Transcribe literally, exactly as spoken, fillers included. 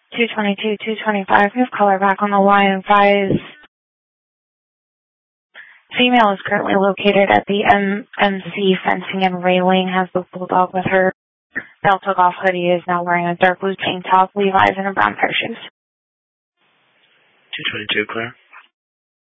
two twenty-two, two twenty-five. We have caller back on the line. Advise female is currently located at the M M C fencing and railing. Has the bulldog with her. Bell took off hoodie. Is now wearing a dark blue tank top, Levi's, and a brown pair of shoes. two twenty-two, clear.